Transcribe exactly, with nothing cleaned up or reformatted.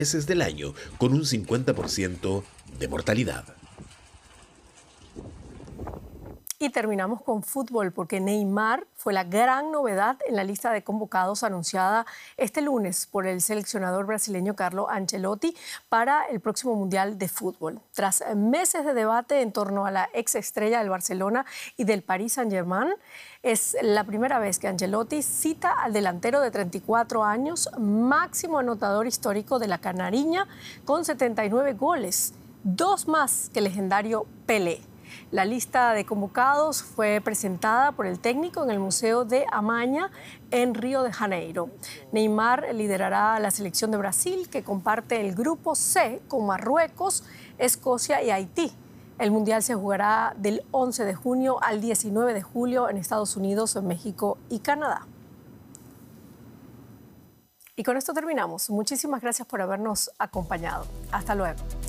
meses del año con un cincuenta por ciento de mortalidad. Y terminamos con fútbol porque Neymar fue la gran novedad en la lista de convocados anunciada este lunes por el seleccionador brasileño Carlo Ancelotti para el próximo Mundial de Fútbol. Tras meses de debate en torno a la ex estrella del Barcelona y del Paris Saint-Germain, es la primera vez que Ancelotti cita al delantero de treinta y cuatro años, máximo anotador histórico de la Canariña, con setenta y nueve goles, dos más que el legendario Pelé. La lista de convocados fue presentada por el técnico en el Museo de Amaña en Río de Janeiro. Neymar liderará a la selección de Brasil, que comparte el grupo C con Marruecos, Escocia y Haití. El Mundial se jugará del once de junio al diecinueve de julio en Estados Unidos, México y Canadá. Y con esto terminamos. Muchísimas gracias por habernos acompañado. Hasta luego.